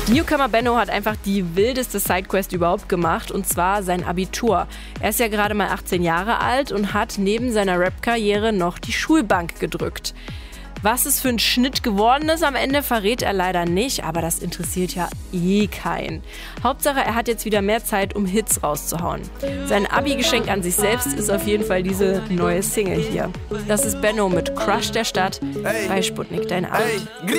Newcomer Benno hat einfach die wildeste Sidequest überhaupt gemacht, und zwar sein Abitur. Er ist ja gerade mal 18 Jahre alt und hat neben seiner Rap-Karriere noch die Schulbank gedrückt. Was es für ein Schnitt geworden ist am Ende, verrät er leider nicht, aber das interessiert ja eh keinen. Hauptsache, er hat jetzt wieder mehr Zeit, um Hits rauszuhauen. Sein Abi-Geschenk an sich selbst ist auf jeden Fall diese neue Single hier. Das ist Benno mit Crush der Stadt bei Sputnik, dein Abend.